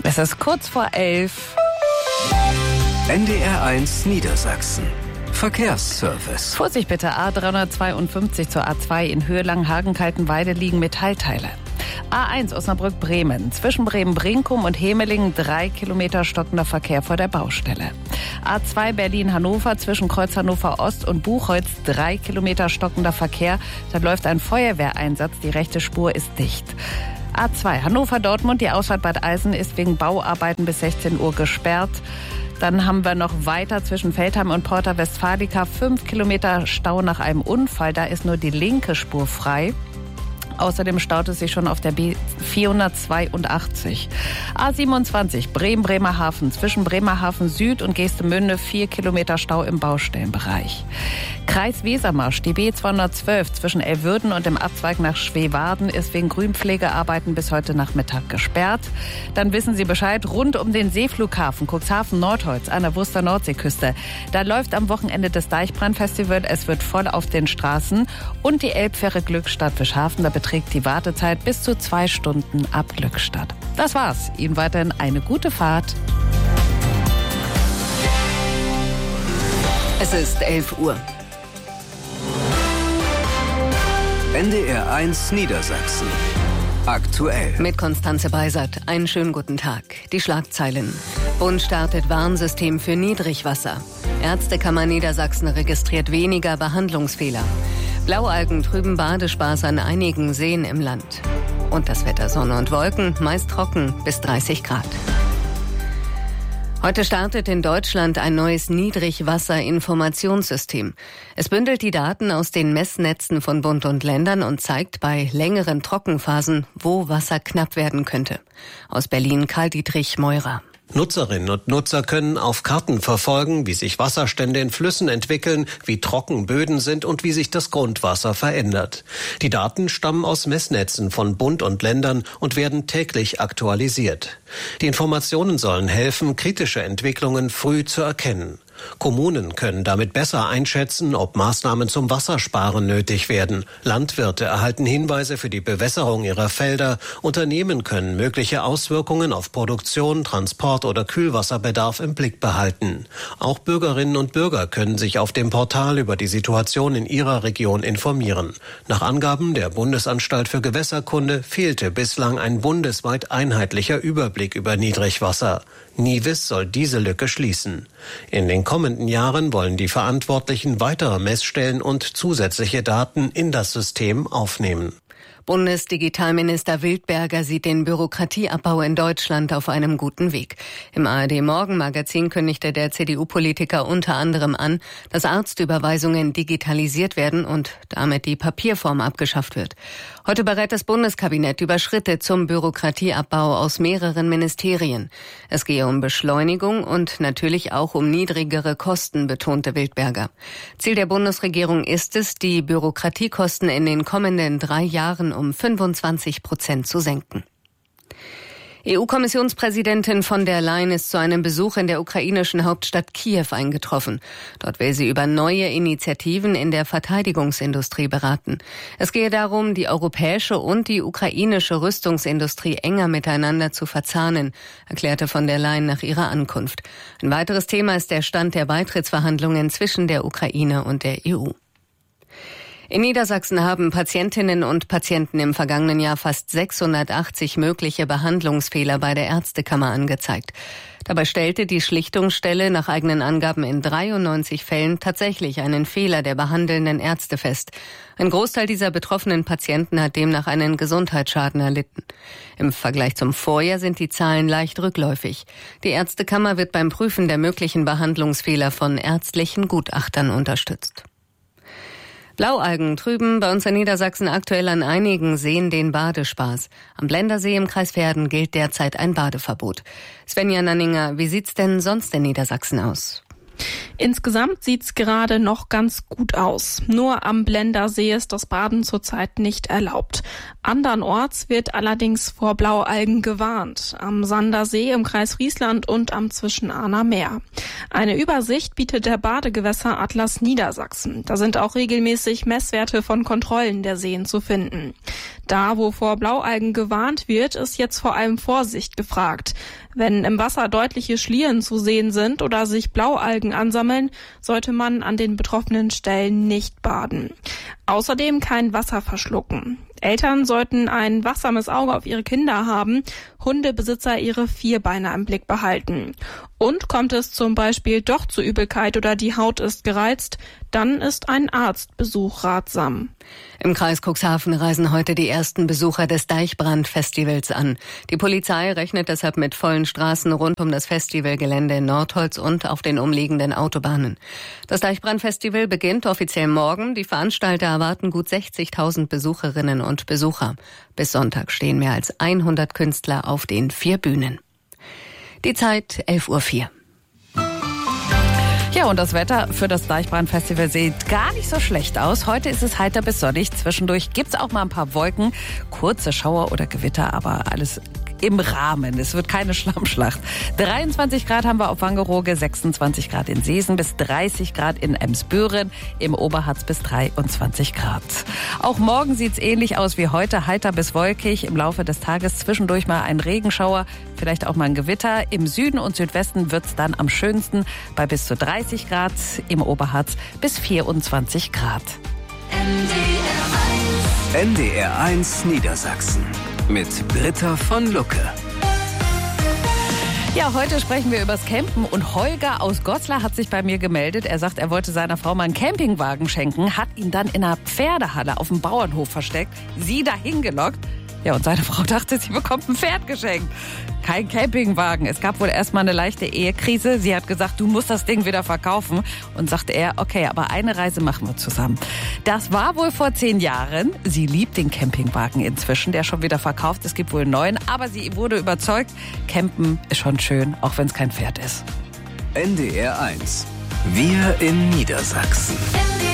Es ist kurz vor 11. NDR1 Niedersachsen. Verkehrsservice. Vorsicht bitte, A352 zur A2 in Höhe Langenhagen-Kaltenweide liegen Metallteile. A1 Osnabrück-Bremen. Zwischen Bremen-Brinkum und Hemelingen 3 Kilometer stockender Verkehr vor der Baustelle. A2 Berlin-Hannover zwischen Kreuz Hannover-Ost und Buchholz 3 Kilometer stockender Verkehr. Da läuft ein Feuerwehreinsatz. Die rechte Spur ist dicht. A2 Hannover-Dortmund. Die Ausfahrt Bad Eilsen ist wegen Bauarbeiten bis 16 Uhr gesperrt. Dann haben wir noch weiter zwischen Veltheim und Porta Westfalica 5 Kilometer Stau nach einem Unfall. Da ist nur die linke Spur frei. Außerdem staut es sich schon auf der B482. A27 Bremen-Bremerhaven. Zwischen Bremerhaven Süd und Geestemünde 4 Kilometer Stau im Baustellenbereich. Kreis Wesermarsch. Die B212 zwischen Elwürden und dem Abzweig nach Schweewarden ist wegen Grünpflegearbeiten bis heute Nachmittag gesperrt. Dann wissen Sie Bescheid, rund um den Seeflughafen Cuxhaven-Nordholz an der Wurster Nordseeküste. Da läuft am Wochenende das Deichbrand-Festival. Es wird voll auf den Straßen. Und die Elbfähre Glückstadt-Fischhafen. Da beträgt die Wartezeit bis zu 2 Stunden ab Glückstadt. Das war's. Ihnen weiterhin eine gute Fahrt. Es ist 11 Uhr. NDR1 Niedersachsen. Aktuell. Mit Konstanze Beisert. Einen schönen guten Tag. Die Schlagzeilen. Bund startet Warnsystem für Niedrigwasser. Ärztekammer Niedersachsen registriert weniger Behandlungsfehler. Blaualgen trüben Badespaß an einigen Seen im Land. Und das Wetter: Sonne und Wolken, meist trocken bis 30 Grad. Heute startet in Deutschland ein neues Niedrigwasser-Informationssystem. Es bündelt die Daten aus den Messnetzen von Bund und Ländern und zeigt bei längeren Trockenphasen, wo Wasser knapp werden könnte. Aus Berlin Karl-Dietrich Meurer. Nutzerinnen und Nutzer können auf Karten verfolgen, wie sich Wasserstände in Flüssen entwickeln, wie trocken Böden sind und wie sich das Grundwasser verändert. Die Daten stammen aus Messnetzen von Bund und Ländern und werden täglich aktualisiert. Die Informationen sollen helfen, kritische Entwicklungen früh zu erkennen. Kommunen können damit besser einschätzen, ob Maßnahmen zum Wassersparen nötig werden. Landwirte erhalten Hinweise für die Bewässerung ihrer Felder. Unternehmen können mögliche Auswirkungen auf Produktion, Transport oder Kühlwasserbedarf im Blick behalten. Auch Bürgerinnen und Bürger können sich auf dem Portal über die Situation in ihrer Region informieren. Nach Angaben der Bundesanstalt für Gewässerkunde fehlte bislang ein bundesweit einheitlicher Überblick über Niedrigwasser. NIWIS soll diese Lücke schließen. In den kommenden Jahren wollen die Verantwortlichen weitere Messstellen und zusätzliche Daten in das System aufnehmen. Bundesdigitalminister Wildberger sieht den Bürokratieabbau in Deutschland auf einem guten Weg. Im ARD-Morgenmagazin kündigte der CDU-Politiker unter anderem an, dass Arztüberweisungen digitalisiert werden und damit die Papierform abgeschafft wird. Heute berät das Bundeskabinett über Schritte zum Bürokratieabbau aus mehreren Ministerien. Es gehe um Beschleunigung und natürlich auch um niedrigere Kosten, betonte Wildberger. Ziel der Bundesregierung ist es, die Bürokratiekosten in den kommenden 3 Jahren um 25% zu senken. EU-Kommissionspräsidentin von der Leyen ist zu einem Besuch in der ukrainischen Hauptstadt Kiew eingetroffen. Dort will sie über neue Initiativen in der Verteidigungsindustrie beraten. Es gehe darum, die europäische und die ukrainische Rüstungsindustrie enger miteinander zu verzahnen, erklärte von der Leyen nach ihrer Ankunft. Ein weiteres Thema ist der Stand der Beitrittsverhandlungen zwischen der Ukraine und der EU. In Niedersachsen haben Patientinnen und Patienten im vergangenen Jahr fast 680 mögliche Behandlungsfehler bei der Ärztekammer angezeigt. Dabei stellte die Schlichtungsstelle nach eigenen Angaben in 93 Fällen tatsächlich einen Fehler der behandelnden Ärzte fest. Ein Großteil dieser betroffenen Patienten hat demnach einen Gesundheitsschaden erlitten. Im Vergleich zum Vorjahr sind die Zahlen leicht rückläufig. Die Ärztekammer wird beim Prüfen der möglichen Behandlungsfehler von ärztlichen Gutachtern unterstützt. Blaualgen trüben bei uns in Niedersachsen aktuell an einigen Seen den Badespaß. Am Blendersee im Kreis Verden gilt derzeit ein Badeverbot. Svenja Nanninger, wie sieht's denn sonst in Niedersachsen aus? Insgesamt sieht's gerade noch ganz gut aus. Nur am Blendersee ist das Baden zurzeit nicht erlaubt. Andernorts wird allerdings vor Blaualgen gewarnt. Am Sandersee im Kreis Friesland und am Zwischenahner Meer. Eine Übersicht bietet der Badegewässeratlas Niedersachsen. Da sind auch regelmäßig Messwerte von Kontrollen der Seen zu finden. Da, wo vor Blaualgen gewarnt wird, ist jetzt vor allem Vorsicht gefragt. Wenn im Wasser deutliche Schlieren zu sehen sind oder sich Blaualgen ansammeln, sollte man an den betroffenen Stellen nicht baden. Außerdem kein Wasser verschlucken. Eltern sollten ein wachsames Auge auf ihre Kinder haben, Hundebesitzer ihre Vierbeiner im Blick behalten. Und kommt es zum Beispiel doch zu Übelkeit oder die Haut ist gereizt, dann ist ein Arztbesuch ratsam. Im Kreis Cuxhaven reisen heute die ersten Besucher des Deichbrand-Festivals an. Die Polizei rechnet deshalb mit vollen Straßen rund um das Festivalgelände in Nordholz und auf den umliegenden Autobahnen. Das Deichbrand-Festival beginnt offiziell morgen. Die Veranstalter erwarten gut 60.000 Besucherinnen und Besucher. Bis Sonntag stehen mehr als 100 Künstler auf den 4 Bühnen. Die Zeit 11:04 Uhr. Ja, und das Wetter für das Deichbrand-Festival sieht gar nicht so schlecht aus. Heute ist es heiter bis sonnig. Zwischendurch gibt's auch mal ein paar Wolken, kurze Schauer oder Gewitter, aber alles im Rahmen. Es wird keine Schlammschlacht. 23 Grad haben wir auf Wangerooge, 26 Grad in Seesen, bis 30 Grad in Emsbüren, im Oberharz bis 23 Grad. Auch morgen sieht's ähnlich aus wie heute, heiter bis wolkig. Im Laufe des Tages zwischendurch mal ein Regenschauer, vielleicht auch mal ein Gewitter. Im Süden und Südwesten wird's dann am schönsten bei bis zu 30 Grad, im Oberharz bis 24 Grad. NDR1 Niedersachsen mit Britta von Lucke. Ja, heute sprechen wir übers Campen und Holger aus Goslar hat sich bei mir gemeldet. Er sagt, er wollte seiner Frau mal einen Campingwagen schenken, hat ihn dann in einer Pferdehalle auf dem Bauernhof versteckt, sie dahin gelockt. Ja, und seine Frau dachte, sie bekommt ein Pferd geschenkt. Kein Campingwagen. Es gab wohl erstmal eine leichte Ehekrise. Sie hat gesagt, du musst das Ding wieder verkaufen. Und sagte er, okay, aber eine Reise machen wir zusammen. Das war wohl vor 10 Jahren. Sie liebt den Campingwagen inzwischen. Der ist schon wieder verkauft. Es gibt wohl einen neuen. Aber sie wurde überzeugt, Campen ist schon schön, auch wenn es kein Pferd ist. NDR1. Wir in Niedersachsen.